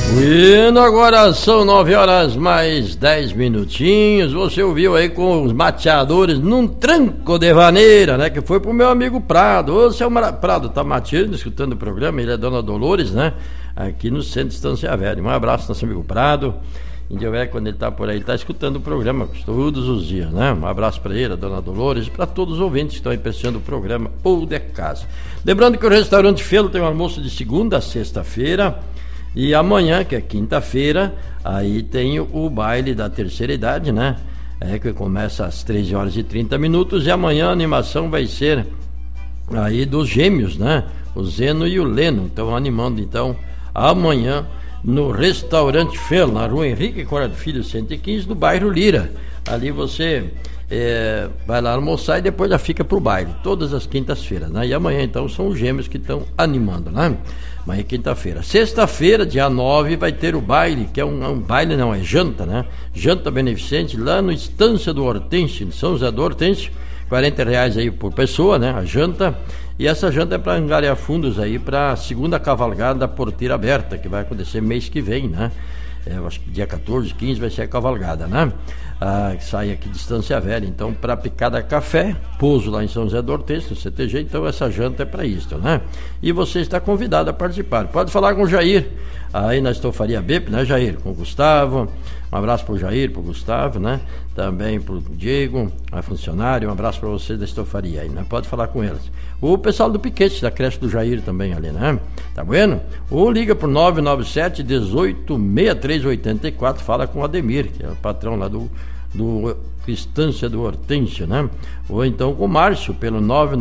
Bueno, agora são 9h mais 10 minutinhos. Você ouviu aí com os mateadores num tranco de vaneira, né? Que foi pro meu amigo Prado. Ô, seu Prado, tá mateando, escutando o programa. Ele é Dona Dolores, né? Aqui no Centro de Estância Velha. Um abraço, nosso amigo Prado. Indiavé, quando ele tá por aí, ele tá escutando o programa todos os dias, né? Um abraço para ele, a Dona Dolores, e para todos os ouvintes que estão apreciando o programa ou de casa. Lembrando que o Restaurante Felo tem um almoço de segunda a sexta-feira. E amanhã, que é quinta-feira, aí tem o baile da terceira idade, né? Que começa às 13h30. E amanhã a animação vai ser aí dos gêmeos, né? O Zeno e o Leno. Então, animando, então, amanhã no Restaurante Fel, na rua Henrique Cora de Filho, 115, no bairro Lira. Ali você vai lá almoçar e depois já fica pro baile, todas as quintas-feiras, né? E amanhã, então, são os gêmeos que estão animando, né? Amanhã é quinta-feira. Sexta-feira, dia 9, vai ter o baile, que é um baile, não, é janta, né? Janta beneficente lá no Estância do Hortêncio, em São José do Hortêncio. R$40 aí por pessoa, né? A janta. E essa janta é para angariar fundos aí para a segunda cavalgada da Porteira Aberta, que vai acontecer mês que vem, né? Acho que dia 14, 15 vai ser a cavalgada, né? Que sai aqui de Estância Velha. Então, para Picada Café, pouso lá em São José do Hortêncio, no CTG. Então, essa janta é para isso, né? E você está convidado a participar. Pode falar com o Jair, aí na Estofaria BEP, né, Jair? Com o Gustavo. Um abraço pro Jair, pro Gustavo, né? Também pro Diego, a funcionário. Um abraço para você da Estofaria aí, né? Pode falar com eles. O pessoal do Piquete, da creche do Jair também ali, né? Tá bueno? Ou liga pro 997-186384, fala com o Ademir, que é o patrão lá do Estância do Hortêncio, né? Ou então com o Márcio, pelo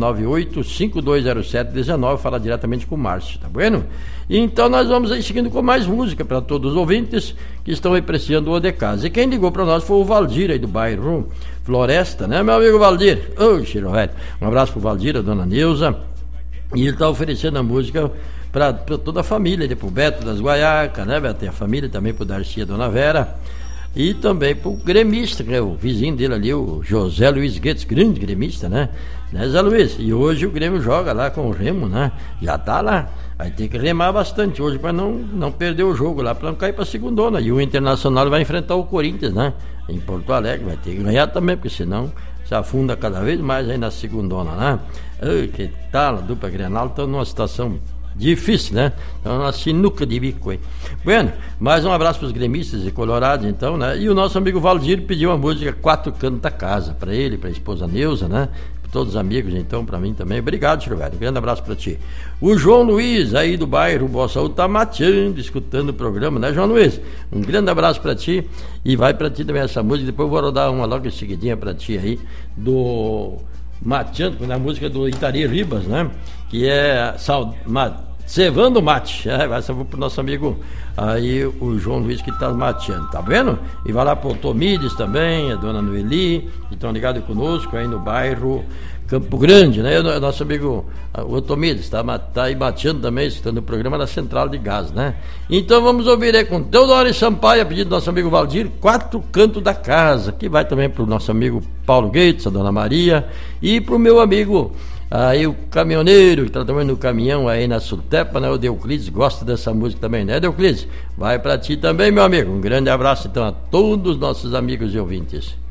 998-520719, fala diretamente com o Márcio, tá bueno? E então nós vamos aí seguindo com mais música para todos os ouvintes que estão apreciando o de casa. E quem ligou para nós foi o Valdir aí do bairro Floresta, né, meu amigo Valdir? Ô, cheiro velho. Um abraço pro Valdir, a dona Neuza. E ele tá oferecendo a música para toda a família, pro Beto das Guaiacas, né, Beto? E a família também pro Darcy e a dona Vera. E também pro gremista, que é o vizinho dele ali, o José Luiz Guedes, grande gremista, né? Zé Luiz? E hoje o Grêmio joga lá com o Remo, né? Já tá lá. Vai ter que remar bastante hoje para não perder o jogo lá, para não cair para segundona. E o Internacional vai enfrentar o Corinthians, né? Em Porto Alegre, vai ter que ganhar também, porque senão se afunda cada vez mais aí na segundona, né? Que tal, a dupla Grenal tá numa situação difícil, né? Então, uma sinuca de bico aí. Bueno, mais um abraço para os gremistas e colorados, então, né? E o nosso amigo Valdir pediu uma música Quatro Cantos da Casa, para ele, para a esposa Neuza, né? Para todos os amigos, então, para mim também. Obrigado, tio velho. Um grande abraço para ti. O João Luiz, aí do bairro Boa Saúde, tá mateando, escutando o programa, né, João Luiz? Um grande abraço para ti. E vai para ti também essa música. Depois eu vou rodar uma logo em seguidinha para ti aí, do Mateando, na música do Itari Ribas, né? Que é Cevando Mate. Essa eu vou pro nosso amigo aí, o João Luiz, que tá mateando, tá vendo? E vai lá pro Tomides também, a dona Noeli, que estão ligados conosco aí no bairro Campo Grande, né? O nosso amigo, o Tomides, tá aí mateando também, escutando o programa da Central de Gás, né? Então vamos ouvir aí com Teodoro Sampaio, a pedido do nosso amigo Valdir, Quatro Cantos da Casa, que vai também pro nosso amigo Paulo Gates, a dona Maria, e pro meu amigo aí o caminhoneiro que tá também no caminhão aí na Sultepa, né? O Deuclides gosta dessa música também, né, Deuclides? Vai pra ti também, meu amigo. Um grande abraço então a todos os nossos amigos e ouvintes.